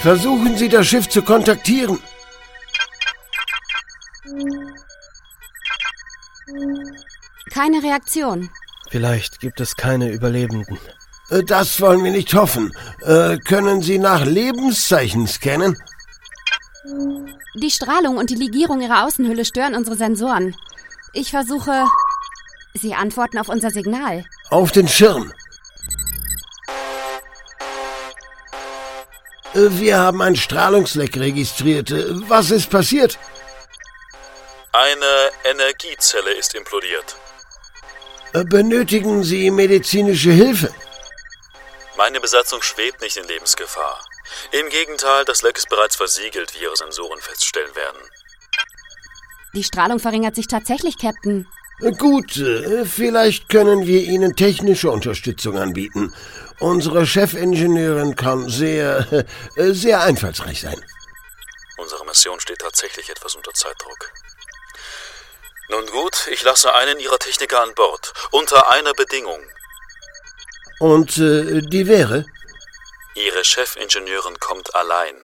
Versuchen Sie, das Schiff zu kontaktieren. Keine Reaktion. Vielleicht gibt es keine Überlebenden. Das wollen wir nicht hoffen. Können Sie nach Lebenszeichen scannen? Die Strahlung und die Legierung ihrer Außenhülle stören unsere Sensoren. Ich versuche... Sie antworten auf unser Signal. Auf den Schirm. Wir haben ein Strahlungsleck registriert. Was ist passiert? Eine Energiezelle ist implodiert. Benötigen Sie medizinische Hilfe? Meine Besatzung schwebt nicht in Lebensgefahr. Im Gegenteil, das Leck ist bereits versiegelt, wie Ihre Sensoren feststellen werden. Die Strahlung verringert sich tatsächlich, Captain. Gut, vielleicht können wir Ihnen technische Unterstützung anbieten. Unsere Chefingenieurin kann sehr einfallsreich sein. Unsere Mission steht tatsächlich etwas unter Zeitdruck. Nun gut, ich lasse einen Ihrer Techniker an Bord. Unter einer Bedingung. Und die wäre? Ihre Chefingenieurin kommt allein.